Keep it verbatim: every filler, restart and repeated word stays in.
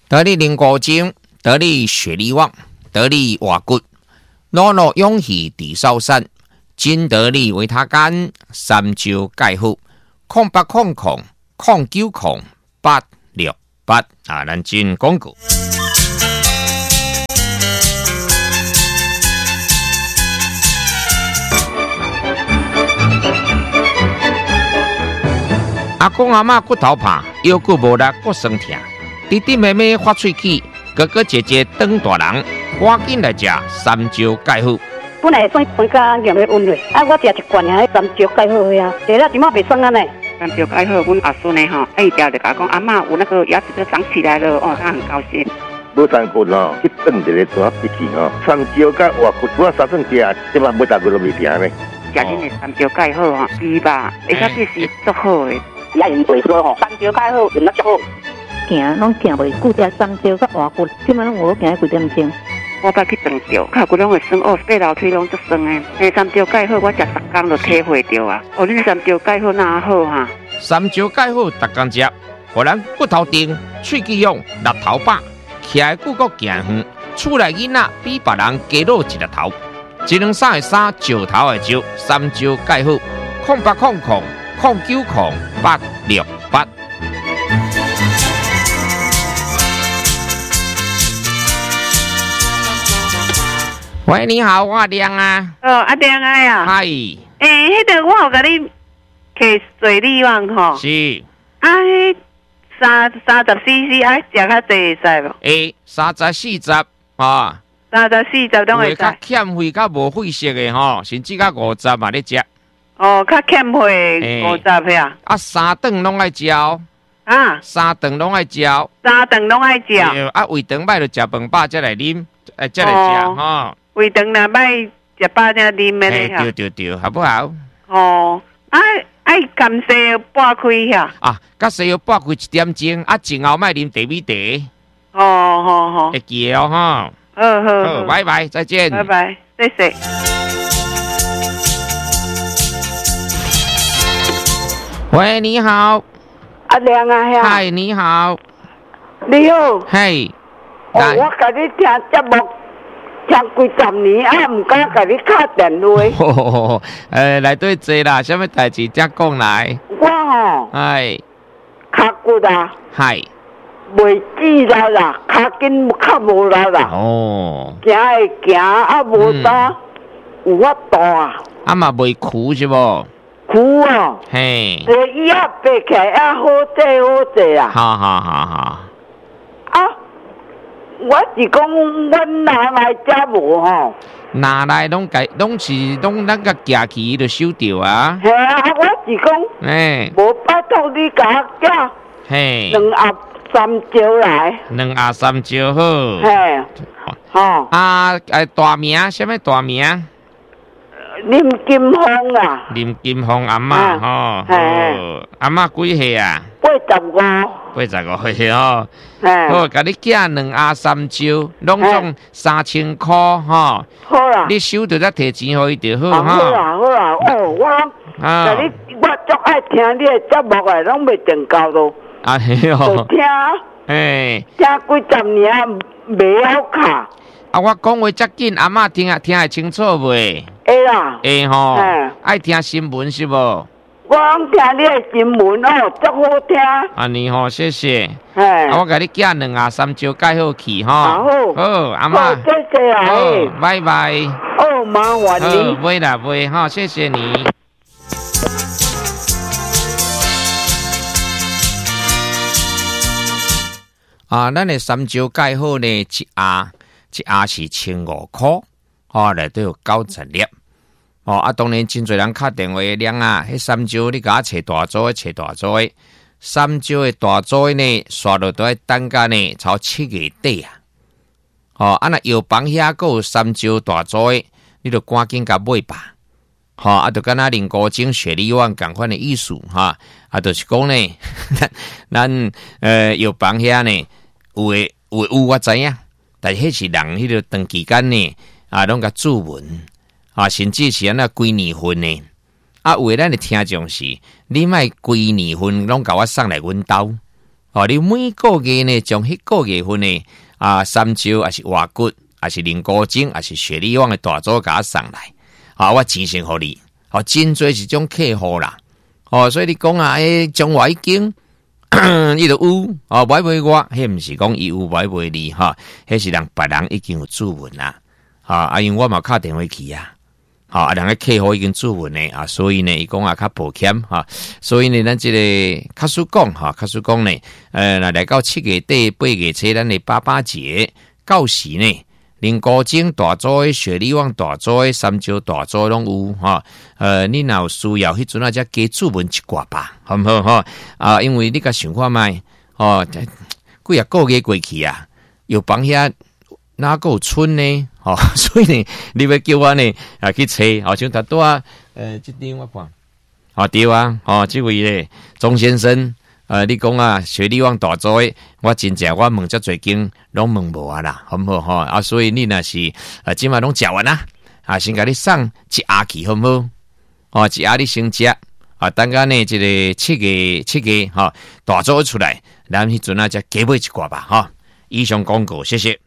得力零五精，得力雪力旺，得力瓦骨，诺诺勇气地少山，金得力维他干，三焦钙护，空八空空空九空八六八啊，咱进广告。阿公阿嬷骨头怕，腰骨无力，骨酸痛。弟弟妹妹发喙齿，哥哥姐姐长大人，赶紧来食三焦钙护。 本来酸酸甲咸的温热，啊，我食一罐啊，三焦钙好呀，食了点仔袂酸啊呢。 三焦钙好，阮阿孙呢吼，哎，条就甲讲阿嬷有那个牙齿都长起来了，哦，他很高兴。 无三骨哦，去炖一个做笔记哦。三焦甲活骨，我三顿食，即摆每大骨都未停呢。 食恁的三焦钙好吼，猪吧，而且这是足好的。 也用袂说吼，三焦钙好用得足好。 行拢行袂久，食三焦甲活骨，即摆拢有行几点钟。 我捌去长着，脚骨拢会酸，哦，爬楼梯拢足酸诶。诶，三焦钙好，我食十工就体会着啊。哦，恁三焦钙好哪好哈？ 三焦钙好，逐工食，互咱骨头硬，喙齿勇，力头饱，徛在骨骼行远，厝内囡仔比别人加落一粒头。一两三的三，石头的石，三焦钙好，空八空空空九空八六八。喂，你好，我亮啊。 哦，阿亮啊呀。 嗨。 诶，迄个我有甲你摕水力旺吼。 是。 啊，迄三三十 C C 啊，食较济会使无？ 诶，三十四十啊。 三十四十拢会使。 有较欠费较无费息的吼，甚至较五十嘛咧食。 哦，较欠费五十呀。 啊，三顿拢爱食哦。 啊。 三顿拢爱食。 三顿拢爱食。 啊，胃肠歹就食饭饱才来啉，诶，才来食吼。 胃肠若歹食饱才啉的咧。 对对对，好不好？ 哦，啊，爱甘西半开遐。 啊，甲西药半开一点钟，啊，前后莫啉茶米茶。 哦好好。 会记哦吼。 好好好， 拜拜，再见。 拜拜，谢谢。 喂，你好。 阿亮啊呀。 嗨，你好。 你好。 嘿。 哦，我甲你听节目。听几十年啊，唔敢甲你敲电话。 诶，内底坐啦，什么代志才讲来？ 我吼， 哎， 脚骨啊， 系袂记啦啦，脚筋较无力啦。 哦， 行会行啊，无呾有法度啊。 啊嘛袂苦是无？ 苦哦。 嘿。 坐椅啊，爬起来啊，好坐好坐啊。 好好好好。 啊。我是讲，阮拿来遮无吼。 拿来拢改，拢是拢咱个假期就收掉啊。 系啊，我是讲， 诶， 无拜托你甲我寄。 嘿。 两盒三焦来。 两盒三焦好。 嘿。吼。 啊，诶，大名什么大名？ 林金凤啊。 林金凤阿嬷吼。嘿。阿嬷几岁啊？ 八十五。 八十五岁哦。好，甲你寄两盒三焦，拢总三千块吼。 好啦。 你收到再摕钱互伊就好哈。 好啦好啦，哦，我甲你，我足爱听你的节目诶，拢袂定到咯。 啊嘿哦。 就听。 诶。 听几十年袂晓卡。 啊，我讲话遮紧，阿嬷听啊听会清楚袂？ 会啦。 会吼。爱听新闻是无？ 我讲听你的新闻哦，足好听。 安尼吼，谢谢。 嘿。 啊，我甲你寄两盒三焦盖好去吼。 好。 好，阿嬷。 谢谢啊。 好，拜拜。 哦，麻烦你。 好，袂啦袂吼，谢谢你。啊，咱的三焦盖好呢，一盒一盒是千五块，哦，内底有九十粒。哦，啊，当然真侪人敲电话量啊，迄三焦你甲我找大组的，找大组的，三焦的大组的呢，刷落都要等甲呢，超七月底啊。哦，啊那药房遐个有三焦大组的，你著赶紧甲买吧。吼、哦，啊，著敢若零古精雪力旺共款的意思哈，啊，就是讲呢，咱呃药房遐呢，有诶有有我知影，但是迄是人迄个长期间呢，啊，拢甲注文。啊，甚至是安那规年份呢？啊，为咱的听众是，你莫规年份拢甲我送来阮兜哦，你每个月呢，将迄个月份呢啊，三焦还是活骨，还是灵菇精，还是雪里旺的大组给它送来，啊，我钱先互你，哦，真侪是种客户啦，哦，所以你讲啊，诶，中华已经。伊就有哦，买买我，迄毋是讲伊有买买你哈，迄是人别人已经有注文啦，啊，啊，因为我嘛敲电话去啊，好啊，人个客户已经注文咧啊，所以呢，伊讲啊较保险哈，所以呢，咱即个卡叔讲哈，卡叔讲呢，呃，来到七月底八月初，咱的八八节到时呢。灵菇精大组的、雪里旺大组的、三椒大组拢有哈。呃，你若有需要，迄阵啊，则加注文一寡吧，好唔好哈？啊，因为你甲想看卖哦，几啊个月过去啊，有帮遐哪个有春呢？哦，所以呢，你要叫我呢啊去找，好像他多啊，呃，这张我看，哦对啊，哦，这位咧钟先生。呃，你讲啊，雪里旺大组的，我真正我问遮侪间，拢问无啊啦，好唔好吼？啊，所以你若是呃，今晚拢食完啦，啊，先甲你送一盒去，好唔好？哦，一盒你先食，啊，等下呢，这个七月七月哈，大组出来，咱迄阵啊，则加买一寡吧，哈。以上广告，谢谢。